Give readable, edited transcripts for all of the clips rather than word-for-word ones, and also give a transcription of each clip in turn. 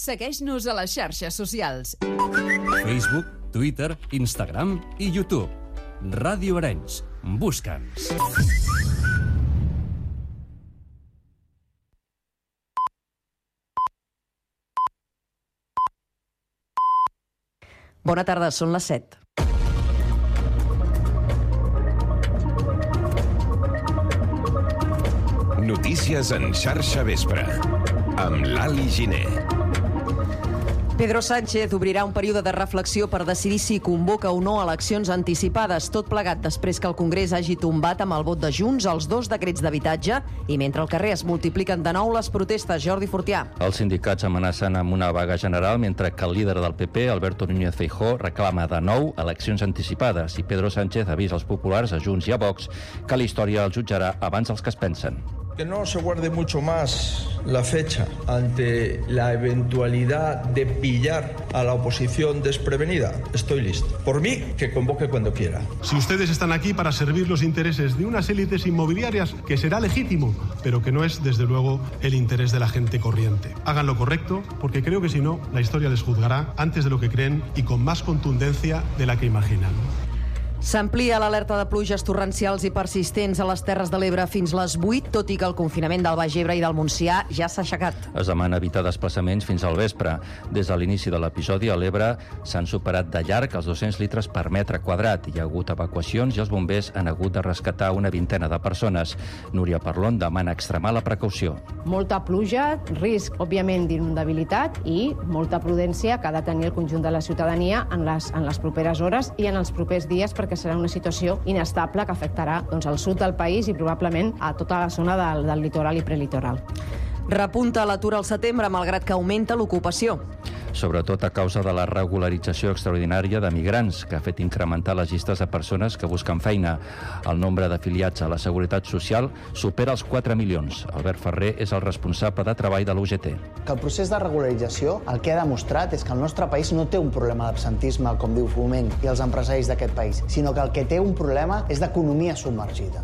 Segueix-nos a les xarxes socials. Facebook, Twitter, Instagram i YouTube. Ràdio Arenys. Busca'ns. Bona tarda, són les 7. Notícies en xarxa vespre, amb l'Ali Giner. Pedro Sánchez obrirà un període de reflexió per decidir si convoca o no eleccions anticipades, tot plegat després que el Congrés hagi tombat amb el vot de Junts els 2 decrets d'habitatge i mentre al carrer es multipliquen de nou les protestes. Jordi Fortià. Els sindicats amenacen amb una vaga general mentre que el líder del PP, Alberto Núñez Feijóo, reclama de nou eleccions anticipades i Pedro Sánchez avisa als populars, a Junts i a Vox, que la història els jutjarà abans dels que es pensen. Que no se guarde mucho más la fecha ante la eventualidad de pillar a la oposición desprevenida. Estoy listo. Por mí, que convoque cuando quiera. Si ustedes están aquí para servir los intereses de unas élites inmobiliarias, que será legítimo, pero que no es, desde luego, el interés de la gente corriente. Hagan lo correcto, porque creo que si no, la historia les juzgará antes de lo que creen y con más contundencia de la que imaginan. S'amplia l'alerta de pluges torrencials i persistents a les Terres de l'Ebre fins les 8, tot i que el confinament del Baix Ebre i del Montsià ja s'ha aixecat. Es demana evitar desplaçaments fins al vespre. Des de l'inici de l'episodi, a l'Ebre s'han superat de llarg els 200 litres per metre quadrat. Hi ha hagut evacuacions i els bombers han hagut de rescatar una vintena de persones. Núria Parlon demana extremar la precaució. Molta pluja, risc, òbviament, d'inundabilitat i molta prudència que ha de tenir el conjunt de la ciutadania en les properes hores i en els propers dies, perquè serà una situació inestable que afectarà al sud del país i probablement a tota la zona del litoral i prelitoral. Repunta l'atur al setembre, malgrat que augmenta l'ocupació. Sobretot a causa de la regularització extraordinària de migrants, que ha fet incrementar les llistes de persones que busquen feina. El nombre d'afiliats a la Seguretat Social supera els 4 milions. Albert Ferrer és el responsable de treball de l'UGT. Que el procés de regularització el que ha demostrat és que el nostre país no té un problema d'absentisme, com diu Foment i els empresaris d'aquest país, sinó que el que té un problema és d'economia submergida.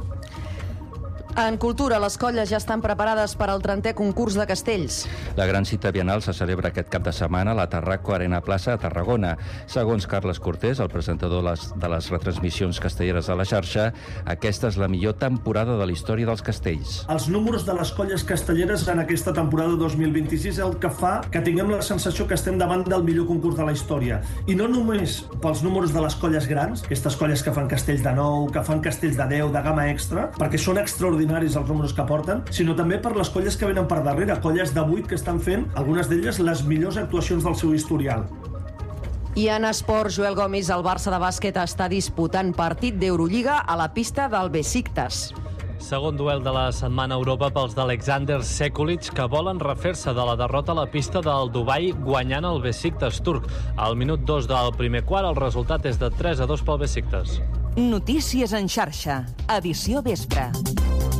En cultura, les colles ja estan preparades per al 30è concurs de castells. La gran cita bienal se celebra aquest cap de setmana a la Tarraco Arena Plaça a Tarragona. Segons Carles Cortés, el presentador de les retransmissions castelleres a la xarxa, aquesta és la millor temporada de la història dels castells. Els números de les colles castelleres en aquesta temporada 2026 el que fa que tinguem la sensació que estem davant del millor concurs de la història. I no només pels números de les colles grans, aquestes colles que fan castells de 9, que fan castells de 10, de gamma extra, perquè són extraordinaris els números que porten, sinó també per les colles que venen per darrere, colles de 8 que estan fent, algunes d'elles, les millors actuacions del seu historial. I en esport, Joel Gomis, el Barça de bàsquet està disputant partit d'Eurolliga a la pista del Besiktas. Segon duel de la setmana a Europa pels d'Alexander Sekulic, que volen refer-se de la derrota a la pista del Dubai guanyant el Besiktas turc. Al minut 2 del primer quart, el resultat és de 3-2 pel Besiktas. Notícies en xarxa, edició vespre.